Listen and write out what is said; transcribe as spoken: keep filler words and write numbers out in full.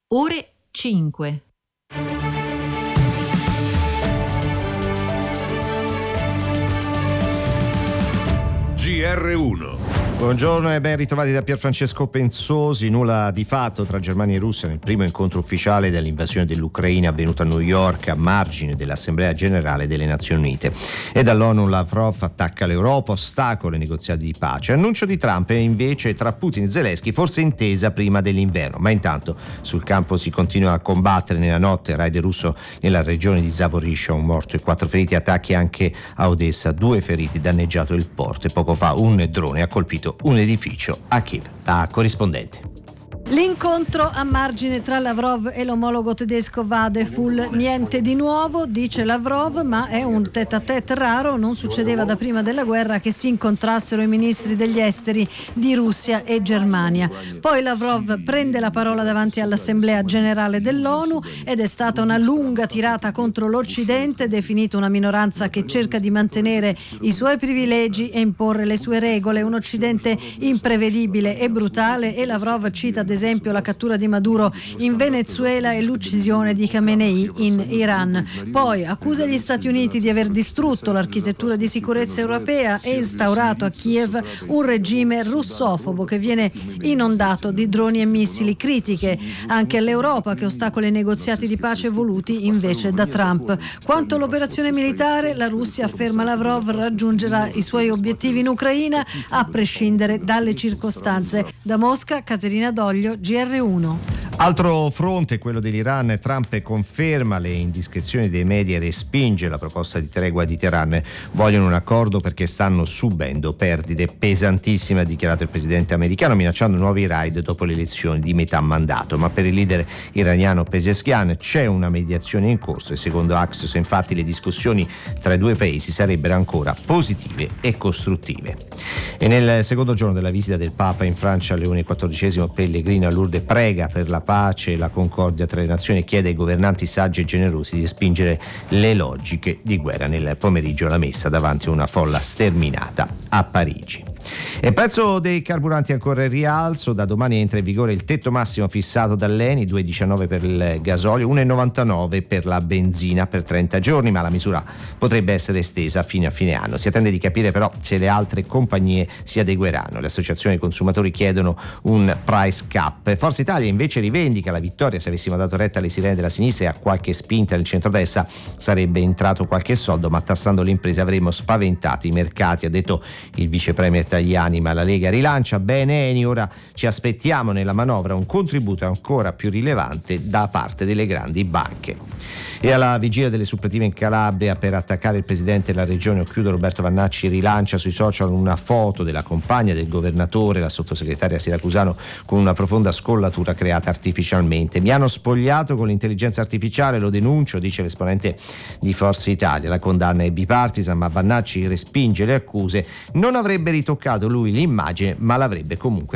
Ore cinque. G R uno. Buongiorno e ben ritrovati da Pierfrancesco Pensosi. Nulla di fatto tra Germania e Russia nel primo incontro ufficiale dell'invasione dell'Ucraina avvenuto a New York a margine dell'Assemblea Generale delle Nazioni Unite. E dall'ONU Lavrov attacca l'Europa, ostacola i negoziati di pace. Annuncio di Trump invece tra Putin e Zelensky, forse intesa prima dell'inverno. Ma intanto sul campo si continua a combattere. Nella notte raid russo nella regione di Zaporizhzhia, un morto e quattro feriti, attacchi anche a Odessa, due feriti, danneggiato il porto e poco fa un drone ha colpito un edificio a Kiev. La corrispondente. L'incontro a margine tra Lavrov e l'omologo tedesco Vadeful. Niente di nuovo, dice Lavrov, ma è un tête-à-tête raro. Non succedeva da prima della guerra che si incontrassero i ministri degli esteri di Russia e Germania. Poi Lavrov prende la parola davanti all'Assemblea Generale dell'ONU ed è stata una lunga tirata contro l'Occidente, definito una minoranza che cerca di mantenere i suoi privilegi e imporre le sue regole. Un Occidente imprevedibile e brutale, e Lavrov cita ad esempio la cattura di Maduro in Venezuela e l'uccisione di Khamenei in Iran. Poi accusa gli Stati Uniti di aver distrutto l'architettura di sicurezza europea e instaurato a Kiev un regime russofobo che viene inondato di droni e missili. Critiche anche all'Europa, che ostacola i negoziati di pace voluti invece da Trump. Quanto all'operazione militare, la Russia, afferma Lavrov, raggiungerà i suoi obiettivi in Ucraina a prescindere dalle circostanze. Da Mosca, Caterina Doglio, G R uno. Altro fronte, quello dell'Iran. Trump conferma le indiscrezioni dei media e respinge la proposta di tregua di Teheran. Vogliono un accordo perché stanno subendo perdite pesantissime, ha dichiarato il presidente americano, minacciando nuovi raid dopo le elezioni di metà mandato. Ma per il leader iraniano Pezeshkian c'è una mediazione in corso e secondo Axios infatti le discussioni tra i due paesi sarebbero ancora positive e costruttive. E nel secondo giorno della visita del Papa in Francia, Leone quattordicesimo pellegrino a Lourdes prega per la pace e la concordia tra le nazioni e chiede ai governanti saggi e generosi di respingere le logiche di guerra. Nel pomeriggio la messa davanti a una folla sterminata a Parigi. E il prezzo dei carburanti ancora in rialzo. Da domani entra in vigore il tetto massimo fissato dall'Eni, due virgola diciannove per il gasolio, uno virgola novantanove per la benzina per trenta giorni, ma la misura potrebbe essere estesa fino a fine anno. Si attende di capire però se le altre compagnie si adegueranno. Le associazioni dei consumatori chiedono un price cap. Forza Italia invece rivendica la vittoria. Se avessimo dato retta alle sirene della sinistra e a qualche spinta del centrodestra sarebbe entrato qualche soldo, ma tassando le imprese avremmo spaventato i mercati, ha detto il vice premier Tajani. Ma la Lega rilancia. Bene Eni, ora ci aspettiamo nella manovra un contributo ancora più rilevante da parte delle grandi banche. E alla vigilia delle suppletive in Calabria per attaccare il presidente della regione Occhiuto, Roberto Vannacci rilancia sui social una foto della compagna del governatore, la sottosegretaria siracusano, con una profonda scollatura creata artificialmente. Mi hanno spogliato con l'intelligenza artificiale, lo denuncio, dice l'esponente di Forza Italia. La condanna è bipartisan, ma Vannacci respinge le accuse. Non avrebbe ritoccato lui l'immagine, ma l'avrebbe comunque